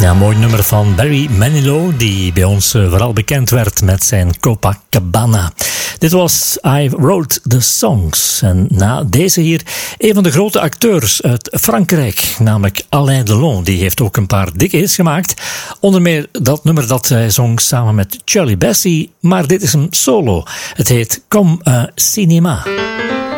Ja, mooi nummer van Barry Manilow, die bij ons vooral bekend werd met zijn Copacabana. Dit was I Wrote the Songs. En na deze hier, een van de grote acteurs uit Frankrijk, namelijk Alain Delon. Die heeft ook een paar dikke hits gemaakt. Onder meer dat nummer dat hij zong samen met Shirley Bassey. Maar dit is een solo. Het heet Comme un cinéma.